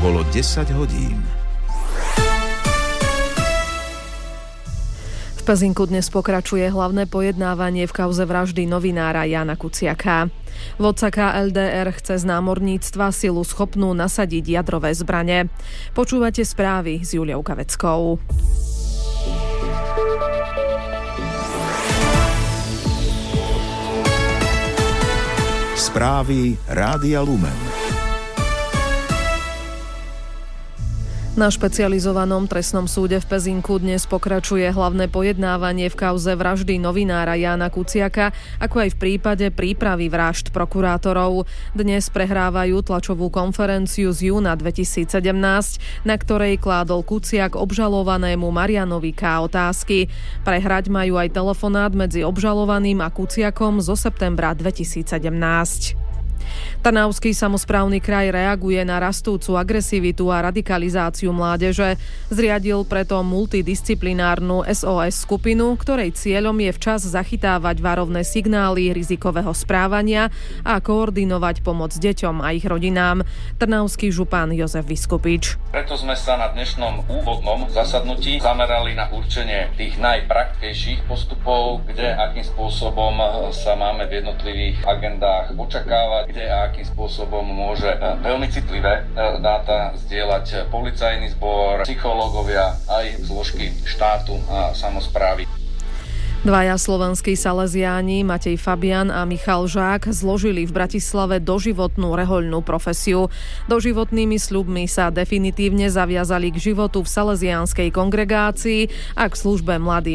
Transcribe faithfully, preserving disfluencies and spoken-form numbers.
Bolo desať hodín. V Pezinku dnes pokračuje hlavné pojednávanie v kauze vraždy novinára Jána Kuciaka. Vodca ká el dé er chce z námorníctva silu schopnú nasadiť jadrové zbrane. Počúvate správy s Juliou Kaveckou. Správy Rádia Lumen. Na špecializovanom trestnom súde v Pezinku dnes pokračuje hlavné pojednávanie v kauze vraždy novinára Jána Kuciaka, ako aj v prípade prípravy vražd prokurátorov. Dnes prehrávajú tlačovú konferenciu z júna dvetisícsedemnásť, na ktorej kládol Kuciak obžalovanému Marianovi K. otázky. Prehrať majú aj telefonát medzi obžalovaným a Kuciakom zo septembra dvetisícsedemnásť. Trnavský samosprávny kraj reaguje na rastúcu agresivitu a radikalizáciu mládeže. Zriadil preto multidisciplinárnu es ó es skupinu, ktorej cieľom je včas zachytávať varovné signály rizikového správania a koordinovať pomoc deťom a ich rodinám. Trnavský župan Jozef Viskupič. Preto sme sa na dnešnom úvodnom zasadnutí zamerali na určenie tých najpraktkejších postupov, kde akým spôsobom sa máme v jednotlivých agendách očakávať, kde a akým spôsobom môže veľmi citlivé dáta zdieľať policajný zbor, psychológovia, aj zložky štátu a samosprávy. Dvaja slovenskí saleziáni, Matej Fabian a Michal Žák, zložili v Bratislave doživotnú rehoľnú profesiu. Doživotnými sľubmi sa definitívne zaviazali k životu v salesiánskej kongregácii a k službe mladým